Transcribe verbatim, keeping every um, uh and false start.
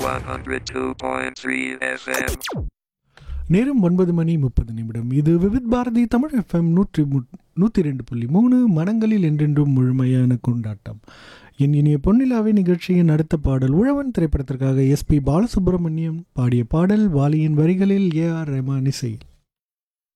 one oh two point three F M. நேரம் ஒன்பது மணி முப்பது நிமிடம். இது விவித் பாரதி தமிழ் எஃப்எம் நூற்றி நூற்றி ரெண்டு புள்ளி மூணு மனங்களில் என்றென்றும் முழுமையான கொண்டாட்டம். என் இனிய பொன்னிலாவை நிகழ்ச்சியின் அடுத்த பாடல் உழவன் திரைப்படத்திற்காக எஸ்பி பாலசுப்ரமணியம் பாடிய பாடல் வாலியின் வரிகளில் ஏ ஆர் ரஹ்மான் இசையில்.